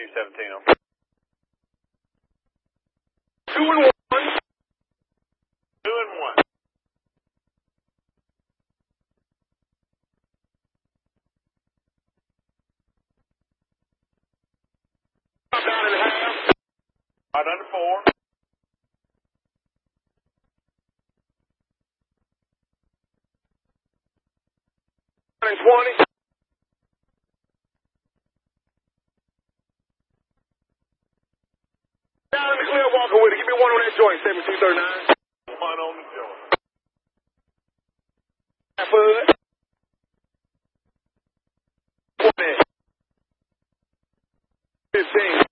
7217 on. 2 and 1. 2 and 1. Down and a half. Right under 4. And 20. Down in the clear, Walker with it. Give me 1 on that joint, 7239. 1 on the joint. Foot. 20. 15.